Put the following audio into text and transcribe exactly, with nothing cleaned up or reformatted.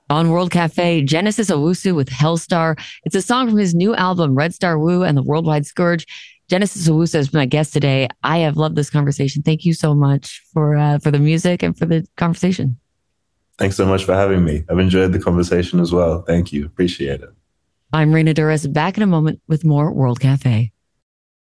On World Cafe, Genesis Owusu with Hellstar. It's a song from his new album, Red Star Woo and the Worldwide Scourge. Genesis Owusu has been my guest today. I have loved this conversation. Thank you so much for uh, for the music and for the conversation. Thanks so much for having me. I've enjoyed the conversation as well. Thank you. Appreciate it. I'm Reina Duras, back in a moment with more World Cafe.